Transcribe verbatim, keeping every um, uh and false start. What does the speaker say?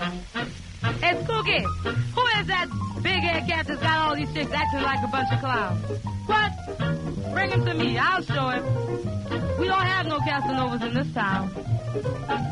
It's Cookie. Who is that big-head cat that's got all these chicks acting like a bunch of clowns? What? Bring him to me. I'll show him. We don't have no Casanovas in this town.